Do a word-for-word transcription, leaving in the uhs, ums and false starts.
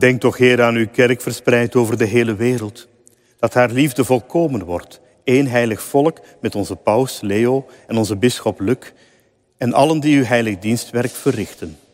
Denk toch, Heer, aan uw kerk verspreid over de hele wereld. Dat haar liefde volkomen wordt. Eén heilig volk met onze paus Leo en onze bisschop Luc en allen die uw heilig dienstwerk verrichten.